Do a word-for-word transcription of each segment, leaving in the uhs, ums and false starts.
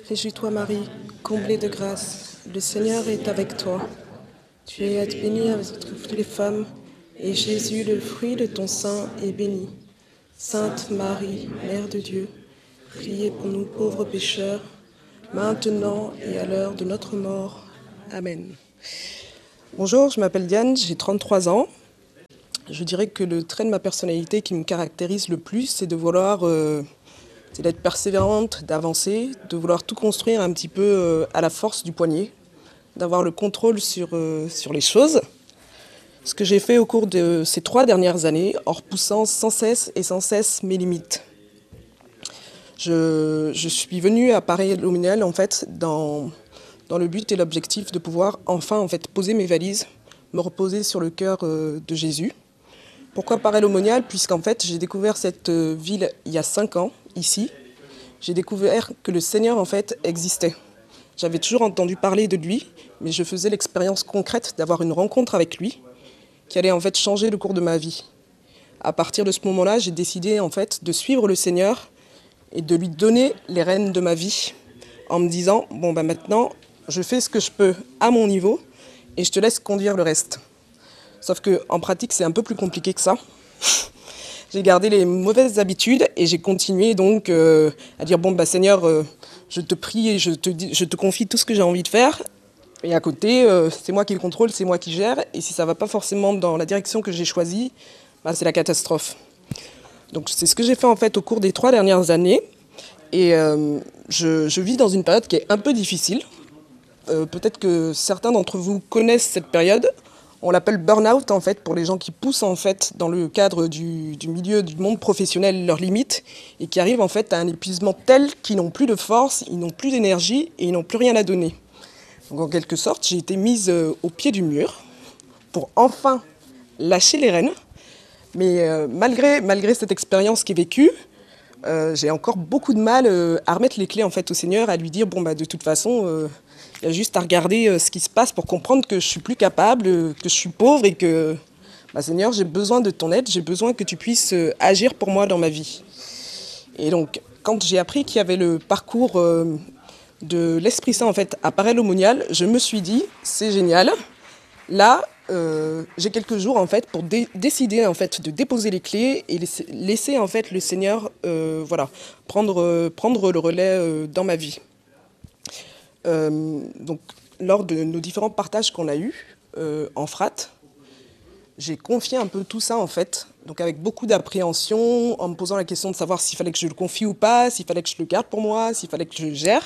Réjouis-toi Marie, comblée de grâce, le Seigneur est avec toi. Tu es bénie entre toutes les femmes, et Jésus, le fruit de ton sein, est béni. Sainte Marie, Mère de Dieu, priez pour nous pauvres pécheurs, maintenant et à l'heure de notre mort. Amen. Bonjour, je m'appelle Diane, j'ai trente-trois ans. Je dirais que le trait de ma personnalité qui me caractérise le plus, c'est de vouloir... Euh, c'est d'être persévérante, d'avancer, de vouloir tout construire un petit peu euh, à la force du poignet, d'avoir le contrôle sur, euh, sur les choses. Ce que j'ai fait au cours de ces trois dernières années, en repoussant sans cesse et sans cesse mes limites. Je, je suis venue à Paray-le-Monial en fait, dans, dans le but et l'objectif de pouvoir enfin en fait, poser mes valises, me reposer sur le cœur euh, de Jésus. Pourquoi Paray-le-Monial? Puisqu'en fait, j'ai découvert cette ville il y a cinq ans, ici. J'ai découvert que le Seigneur, en fait, existait. J'avais toujours entendu parler de lui, mais je faisais l'expérience concrète d'avoir une rencontre avec lui qui allait, en fait, changer le cours de ma vie. À partir de ce moment-là, j'ai décidé, en fait, de suivre le Seigneur et de lui donner les rênes de ma vie en me disant, bon, ben maintenant, je fais ce que je peux à mon niveau et je te laisse conduire le reste. Sauf qu'en pratique, c'est un peu plus compliqué que ça. J'ai gardé les mauvaises habitudes et j'ai continué donc euh, à dire, bon, bah, Seigneur, euh, je te prie et je te, je te confie tout ce que j'ai envie de faire. Et à côté, euh, c'est moi qui le contrôle, c'est moi qui gère. Et si ça ne va pas forcément dans la direction que j'ai choisie, bah, c'est la catastrophe. Donc c'est ce que j'ai fait en fait au cours des trois dernières années. Et euh, je, je vis dans une période qui est un peu difficile. Euh, peut-être que certains d'entre vous connaissent cette période. On l'appelle burn-out en fait pour les gens qui poussent en fait dans le cadre du, du milieu du monde professionnel leurs limites et qui arrivent en fait à un épuisement tel qu'ils n'ont plus de force, ils n'ont plus d'énergie et ils n'ont plus rien à donner. Donc en quelque sorte, j'ai été mise au pied du mur pour enfin lâcher les rênes. Mais euh, malgré, malgré cette expérience qui est vécue, euh, j'ai encore beaucoup de mal euh, à remettre les clés en fait au Seigneur, à lui dire bon bah de toute façon. Euh, Il y a juste à regarder euh, ce qui se passe pour comprendre que je suis plus capable, euh, que je suis pauvre et que, bah, Seigneur, j'ai besoin de ton aide, j'ai besoin que tu puisses euh, agir pour moi dans ma vie. Et donc, quand j'ai appris qu'il y avait le parcours euh, de l'Esprit Saint en fait, à Paray-le-Monial, je me suis dit, c'est génial. Là, euh, j'ai quelques jours en fait, pour dé- décider en fait, de déposer les clés et laisser, laisser en fait, le Seigneur euh, voilà, prendre, euh, prendre le relais euh, dans ma vie. Euh, donc, lors de nos différents partages qu'on a eus euh, en frat, j'ai confié un peu tout ça en fait, donc avec beaucoup d'appréhension, en me posant la question de savoir s'il fallait que je le confie ou pas, s'il fallait que je le garde pour moi, s'il fallait que je le gère.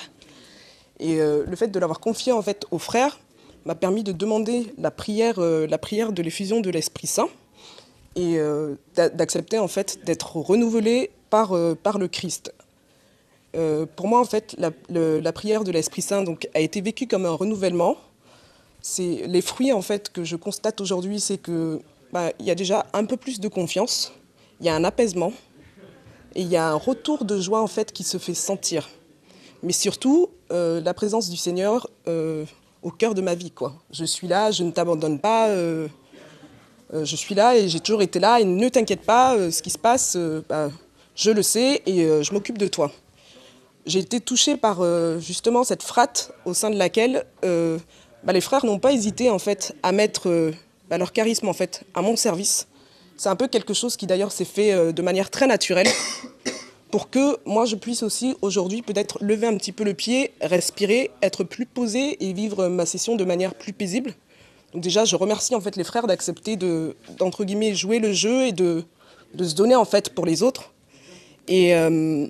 Et euh, le fait de l'avoir confié en fait aux frères m'a permis de demander la prière, euh, la prière de l'effusion de l'Esprit Saint et euh, d'accepter en fait d'être renouvelé par, euh, par le Christ. Euh, pour moi, en fait, la, le, la prière de l'Esprit Saint donc, a été vécue comme un renouvellement. C'est, les fruits en fait, que je constate aujourd'hui, c'est qu'il bah, y a déjà un peu plus de confiance, il y a un apaisement et il y a un retour de joie en fait, qui se fait sentir. Mais surtout, euh, la présence du Seigneur euh, au cœur de ma vie, quoi. Je suis là, je ne t'abandonne pas, euh, euh, je suis là et j'ai toujours été là et ne t'inquiète pas, euh, ce qui se passe, euh, bah, je le sais et euh, je m'occupe de toi. J'ai été touchée par euh, justement cette frate au sein de laquelle euh, bah, les frères n'ont pas hésité en fait à mettre euh, bah, leur charisme en fait à mon service. C'est un peu quelque chose qui d'ailleurs s'est fait euh, de manière très naturelle pour que moi je puisse aussi aujourd'hui peut-être lever un petit peu le pied, respirer, être plus posée et vivre ma session de manière plus paisible. Donc déjà je remercie en fait les frères d'accepter de d'entre guillemets jouer le jeu et de, de se donner en fait pour les autres. Et euh,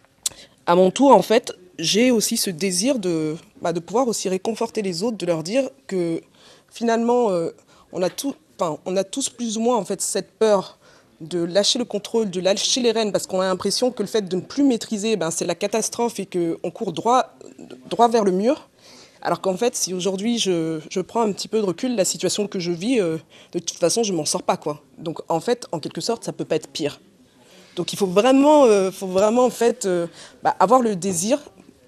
à mon tour, en fait, j'ai aussi ce désir de, bah, de pouvoir aussi réconforter les autres, de leur dire que finalement, euh, on, a tout, enfin, on a tous plus ou moins en fait, cette peur de lâcher le contrôle, de lâcher les rênes, parce qu'on a l'impression que le fait de ne plus maîtriser, ben, c'est la catastrophe et qu'on court droit, droit vers le mur. Alors qu'en fait, si aujourd'hui je, je prends un petit peu de recul, la situation que je vis, euh, de toute façon, je ne m'en sors pas, quoi. Donc en fait, en quelque sorte, ça ne peut pas être pire. Donc il faut vraiment, euh, faut vraiment en fait, euh, bah, avoir le désir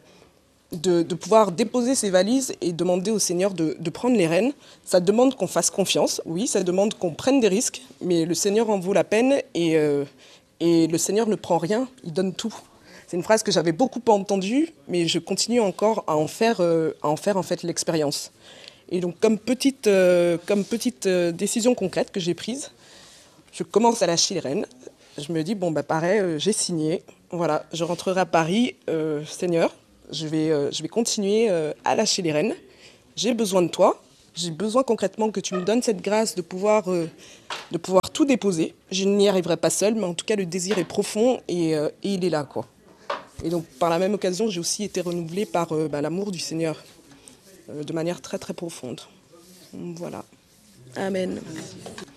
de, de pouvoir déposer ses valises et demander au Seigneur de, de prendre les rênes. Ça demande qu'on fasse confiance, oui, ça demande qu'on prenne des risques, mais le Seigneur en vaut la peine et, euh, et le Seigneur ne prend rien, il donne tout. C'est une phrase que j'avais beaucoup entendue, mais je continue encore à en faire, euh, à en, faire en fait l'expérience. Et donc comme petite, euh, comme petite euh, décision concrète que j'ai prise, je commence à lâcher les rênes. Je me dis, bon, bah pareil, euh, j'ai signé. Voilà, je rentrerai à Paris, euh, Seigneur, je vais, euh, je vais continuer euh, à lâcher les rênes. J'ai besoin de toi. J'ai besoin concrètement que tu me donnes cette grâce de pouvoir, euh, de pouvoir tout déposer. Je n'y arriverai pas seule, mais en tout cas, le désir est profond et, euh, et il est là, quoi. Et donc, par la même occasion, j'ai aussi été renouvelée par euh, bah, l'amour du Seigneur, euh, de manière très, très profonde. Voilà. Amen.